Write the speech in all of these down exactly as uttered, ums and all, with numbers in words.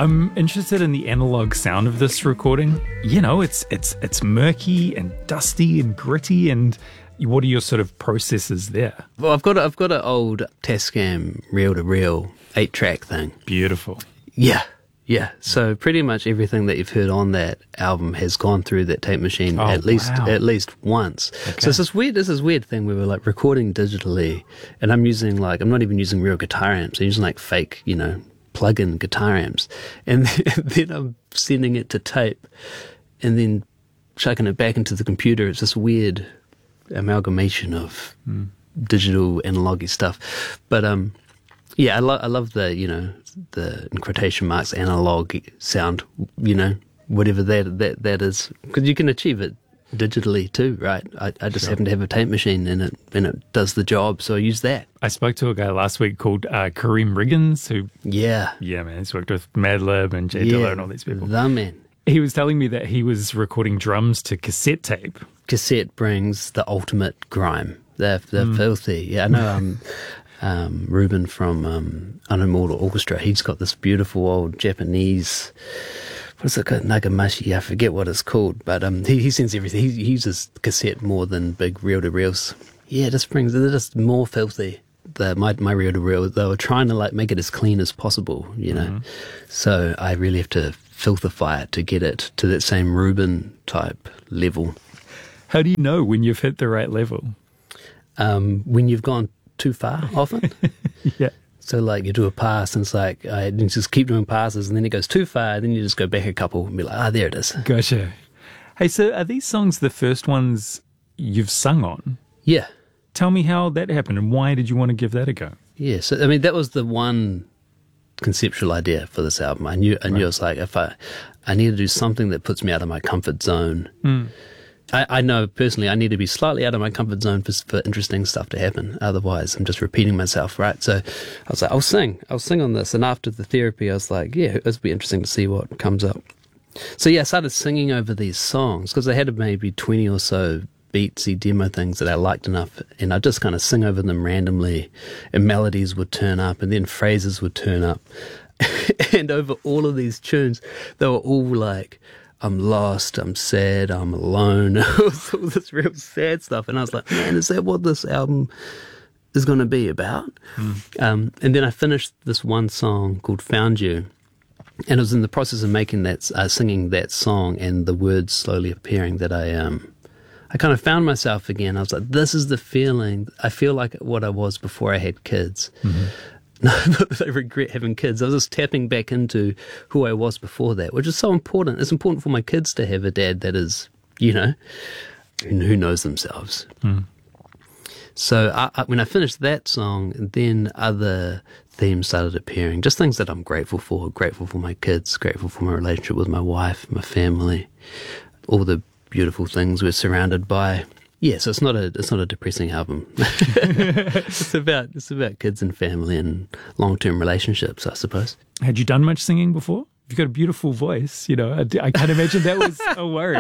I'm interested in the analog sound of this recording. You know, it's it's it's murky and dusty and gritty. And what are your sort of processes there? Well, I've got a, I've got an old Tascam reel-to-reel eight-track thing. Beautiful. Yeah, yeah. So pretty much everything that you've heard on that album has gone through that tape machine Oh, at least wow. at least once. Okay. So it's this weird, this is weird thing where we're like recording digitally, and I'm using like I'm not even using real guitar amps. I'm using like fake, you know, plug-in guitar amps, and then I'm sending it to tape, and then chucking it back into the computer. It's this weird amalgamation of mm. digital analogy stuff, but um, yeah, I love I love the you know the in quotation marks analog sound, you know, whatever that that that is, because you can achieve it digitally too, right? I, I just Sure. happen to have a tape machine and it and it does the job, so I use that. I spoke to a guy last week called uh, Kareem Riggins, who, Yeah, yeah, man, he's worked with Madlib and Jay yeah, Dilla and all these people. the man. He was telling me that he was recording drums to cassette tape. Cassette brings the ultimate grime. They're they're mm. filthy. Yeah, I know. Um, um, Ruben from um, Unimmortal Orchestra. He's got this beautiful old Japanese. What's it called? Nagamashi. I forget what it's called, but um, he he sends everything. He, he uses cassette more than big reel to reels. Yeah, it just brings. They're just more filthy. The my my reel to reel. They were trying to like make it as clean as possible, you know. Mm-hmm. So I really have to filterify it to get it to that same Ruben type level. How do you know when you've hit the right level? Um, when you've gone too far, often. Yeah. So like you do a pass and it's like, I you just keep doing passes and then it goes too far, and then you just go back a couple and be like, ah, there it is. Gotcha. Hey, so are these songs the first ones you've sung on? Yeah. Tell me how that happened and why did you want to give that a go? Yeah. So, I mean, that was the one conceptual idea for this album. I knew, I knew Right. it was like, if I, I need to do something that puts me out of my comfort zone. Mm. I, I know personally I need to be slightly out of my comfort zone for, for interesting stuff to happen. Otherwise, I'm just repeating myself, right? So I was like, I'll sing. I'll sing on this. And after the therapy, I was like, yeah, it'll be interesting to see what comes up. So yeah, I started singing over these songs because I had maybe twenty or so beatsy demo things that I liked enough. And I'd just kind of sing over them randomly, and melodies would turn up and then phrases would turn up. And over all of these tunes, they were all like, I'm lost, I'm sad, I'm alone, all this real sad stuff. And I was like, man, is that what this album is going to be about? Mm. Um, and then I finished this one song called Found You. And it was in the process of making that, uh, singing that song and the words slowly appearing that I, um, I kind of found myself again. I was like, this is the feeling. I feel like what I was before I had kids. Mm-hmm. No, not that I regret having kids. I was just tapping back into who I was before that, which is so important. It's important for my kids to have a dad that is, you know, who knows themselves. Mm. So I, I, when I finished that song, then other themes started appearing. Just things that I'm grateful for. Grateful for my kids. Grateful for my relationship with my wife, my family, all the beautiful things we're surrounded by. Yeah, so it's not a it's not a depressing album. it's about it's about kids and family and long term relationships, I suppose. Had you done much singing before? You've got a beautiful voice, you know. I, I can't imagine that was a worry.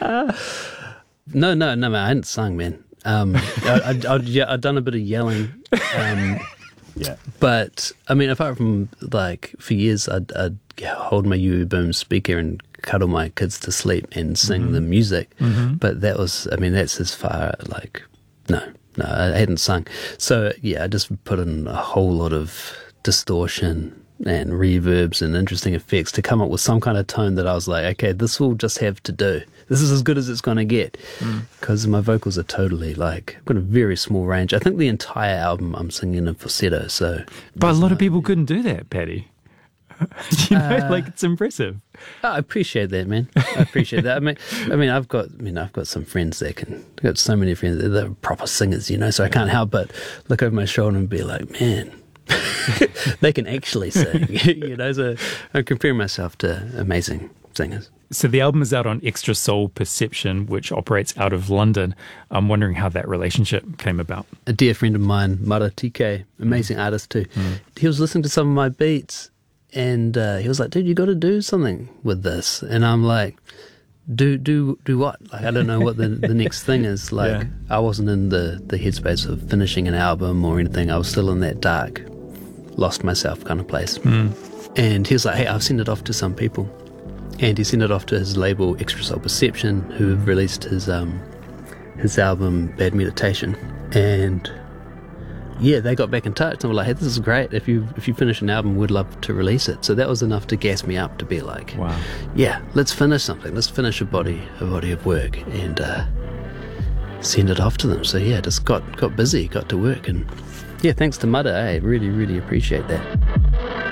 no, no, no, man. I hadn't sung, man. Um, I, I, I'd, yeah, I'd done a bit of yelling. Um, yeah, but I mean, apart from like for years, I'd, I'd hold my U boom speaker and cuddle my kids to sleep and sing mm-hmm. the music. Mm-hmm. But that was, I mean, that's as far, like, no, no, I hadn't sung. So, yeah, I just put in a whole lot of distortion and reverbs and interesting effects to come up with some kind of tone that I was like, okay, this will just have to do. This is as good as it's going to get. Because mm. my vocals are totally, like, I've got a very small range. I think the entire album I'm singing in falsetto, so. But a lot of people couldn't do that, Paddy. you know, uh, like it's impressive. I appreciate that, man. I appreciate that. I mean, I mean, I've got, I mean, I've got some friends that can. I've got so many friends that are proper singers, you know. So I can't help but look over my shoulder and be like, man, they can actually sing, you know. So I'm comparing myself to amazing singers. So the album is out on Extra Soul Perception, which operates out of London. I'm wondering how that relationship came about. A dear friend of mine, Mara T K, amazing mm. artist too. Mm. He was listening to some of my beats. And uh, he was like, dude, you got to do something with this. And I'm like, do do do what? Like, I don't know what the, the next thing is. Like, yeah. I wasn't in the, the headspace of finishing an album or anything. I was still in that dark, lost myself kind of place. Mm. And he was like, hey, I've sent it off to some people. And he sent it off to his label, Extra Soul Perception, who released his um, his album, Bad Meditation. And yeah, they got back in touch and were like, hey, this is great. If you if you finish an album, we'd love to release it. So that was enough to gas me up to be like, wow, yeah, let's finish something. Let's finish a body a body of work and uh, send it off to them. So yeah, just got, got busy, got to work. And yeah, thanks to Mudda, I really, really appreciate that.